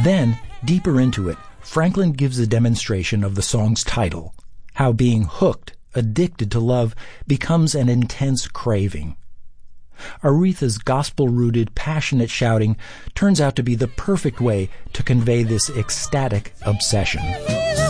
Then, deeper into it, Franklin gives a demonstration of the song's title, how being hooked, addicted to love, becomes an intense craving. Aretha's gospel-rooted, passionate shouting turns out to be the perfect way to convey this ecstatic obsession.